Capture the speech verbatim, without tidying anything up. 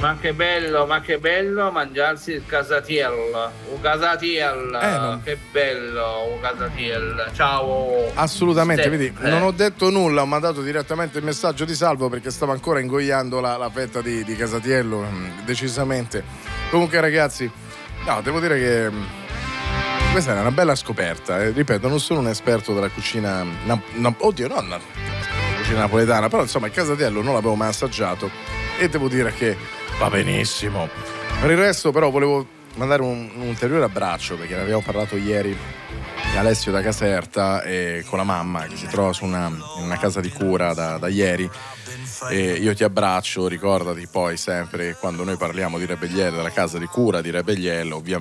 Ma che bello, ma che bello mangiarsi il casatiello. Un casatiello, Eh, non- che bello, un casatiello. Ciao. Assolutamente, Step, vedi, eh. non ho detto nulla, ho mandato direttamente il messaggio di salvo perché stavo ancora ingoiando la, la fetta di, di Casatiello, mm, decisamente. Comunque ragazzi, no, devo dire che mm, questa è una bella scoperta, eh. Ripeto, non sono un esperto della cucina, na- na- oddio, no, na- cucina napoletana, però insomma il Casatiello non l'avevo mai assaggiato e devo dire che va benissimo. Per il resto però volevo mandare un, un ulteriore abbraccio perché ne abbiamo parlato ieri di Alessio da Caserta e con la mamma che si trova su una, in una casa di cura da, da ieri. E io ti abbraccio, ricordati poi sempre quando noi parliamo di Rebelliello, della casa di cura di Rebelliello, ovviamente